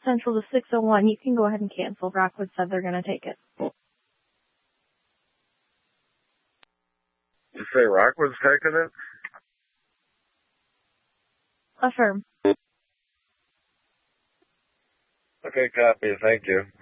Central to 601. You can go ahead and cancel. Rockwood said they're going to take it. You say Rockwood's taking it? Affirm. Okay, copy. Thank you.